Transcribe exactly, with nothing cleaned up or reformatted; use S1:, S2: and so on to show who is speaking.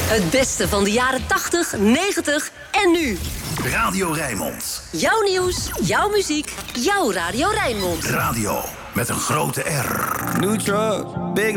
S1: Het beste van de jaren tachtig, negentig en nu.
S2: Radio Rijnmond.
S1: Jouw nieuws, jouw muziek, jouw Radio Rijnmond.
S2: Radio met een grote R.
S3: New truck, big